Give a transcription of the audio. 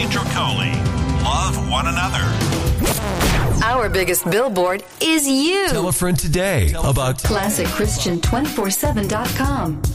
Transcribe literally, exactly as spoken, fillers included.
Tricoli. Love one another. Our biggest billboard is you. Tell a friend today about Classic Christian two forty-seven dot com.